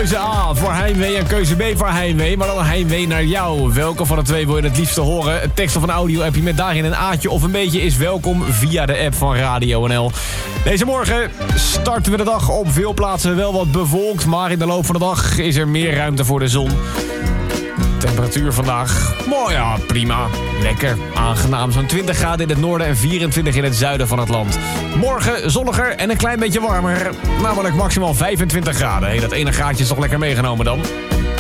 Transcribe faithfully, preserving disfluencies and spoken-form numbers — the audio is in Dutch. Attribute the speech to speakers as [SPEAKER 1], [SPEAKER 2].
[SPEAKER 1] Keuze A voor heimwee en keuze B voor heimwee. Maar dan een heimwee naar jou. Welke van de twee wil je het liefste horen? Een tekst of een audio-appje met daarin een aatje of een beetje is welkom via de app van Radio N L. Deze morgen starten we de dag op veel plaatsen wel wat bewolkt. Maar in de loop van de dag is er meer ruimte voor de zon. Temperatuur vandaag, mooi ja, prima. Lekker, aangenaam. Zo'n twintig graden in het noorden en vierentwintig in het zuiden van het land. Morgen zonniger en een klein beetje warmer. Namelijk maximaal vijfentwintig graden. Hey, dat ene gaatje is toch lekker meegenomen dan?